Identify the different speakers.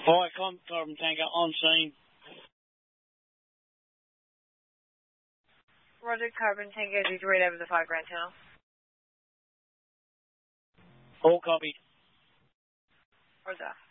Speaker 1: Hi, Carbon Tanker on scene.
Speaker 2: Roger, Carbon Tanker, did you read over the 5 Grand Tunnel?
Speaker 1: All copied.
Speaker 2: Roger.